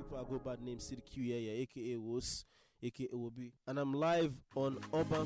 people, I go by the name City Q, aka Wos, aka Obi, and I'm live on Urban